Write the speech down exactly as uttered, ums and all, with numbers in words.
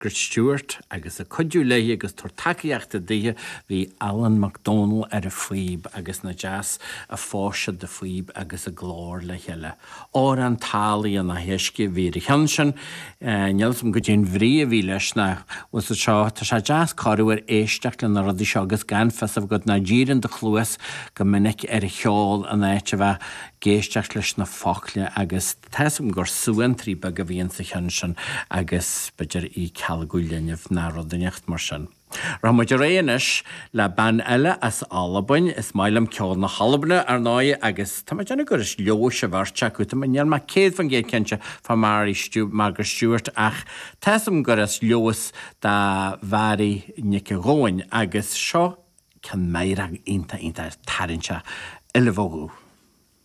Gert Stewart agus a codú léi agus tortaíachta dithe hí Alan MacDonald ar a fuib agus na jazz a fáisiad de fuib agus a glór le heile. Ó an tálaí an na heisce bhí a cheansin, nealsam go dtíon bhrí a bhí leis na was a seo tá sé jazz carú ar éisteach le na rudí seo agus gan fesah go na ddírann de chluas go minic ar a cheáil an éite bheith géisteach leis na fácla agus teism gur suúan trí bag a bhíon sa cheansin agus beidir í Calgúillineh na rudanecht mar sin. Ra muidir réanais le ban eile as Albain is mailam ceáil na Halbanna ar náide agus tá déanana gur is leo se bharte acu tá neal mar céad fan géad cinnte fan Mary Margaret Stewart ach teism gur is leos dá bharí nic a ghóin agus seo can méid ag inta inta tarinse ile bhógu.